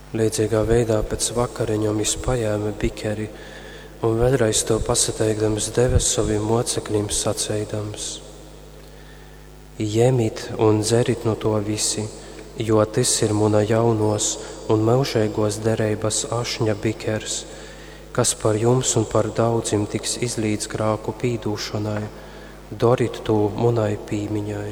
Līdzīgā veidā pēc vakariņām viņš paņēma bikeri un vēlreiz to pasateikdams deva saviem mocekļiem sacēdams: Ņemiet un dzerit no to visi, jo tas ir mana jaunos un mūžīgos derības ašņa bikers, kas par jums un par daudziem tiks izlīdz grēku pīdūšanai. Dariet to manai pīmiņai.